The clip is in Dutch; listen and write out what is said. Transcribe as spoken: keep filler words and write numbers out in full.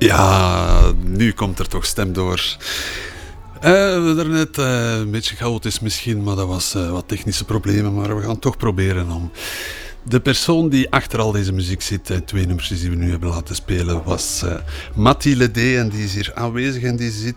Ja, nu komt er toch stem door. Uh, daarnet uh, een beetje chaotisch misschien, maar dat was uh, wat technische problemen. Maar we gaan toch proberen om... De persoon die achter al deze muziek zit, de twee nummers die we nu hebben laten spelen, was uh, Matty Ledé. En die is hier aanwezig en die zit